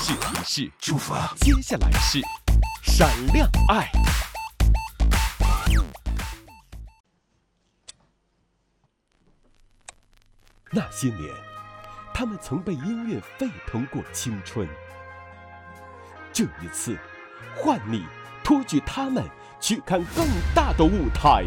示提示， 祝福啊！ 接下来是闪亮爱。那些年，他们曾被音乐沸腾过青春。这一次，换你托举他们去看更大的舞台。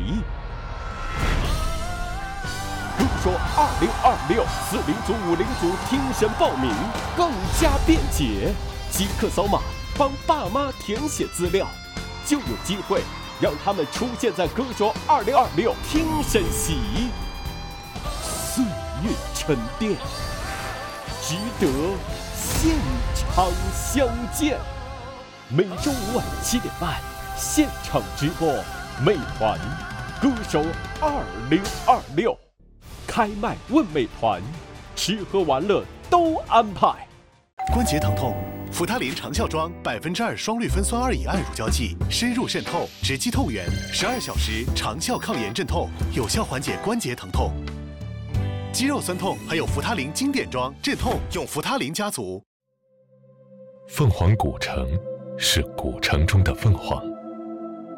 歌手2026 40组、50组听审报名更加便捷，即刻扫码帮爸妈填写资料，就有机会让他们出现在歌手2026听审席。岁月沉淀，值得现场相见。每周五晚7点半，现场直播，美团歌手2026开麦问美团，吃喝玩乐都安排。 关节疼痛，扶他林长效妆2%双氯芬酸2乙胺乳胶剂，深入渗透，直击痛源，12小时长效抗炎镇痛，有效缓解关节疼痛。肌肉酸痛还有扶他林经典装镇痛，用扶他林家族。 凤凰古城是古城中的凤凰，